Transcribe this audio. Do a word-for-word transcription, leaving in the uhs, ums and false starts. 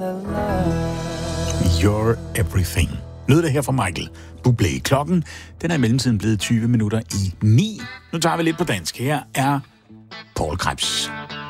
You're everything. Lød det her fra Michael Bublé. Klokken, den er i mellemtiden blevet tyve minutter i ni. Nu tager vi lidt på dansk. Her er Paul Krebs.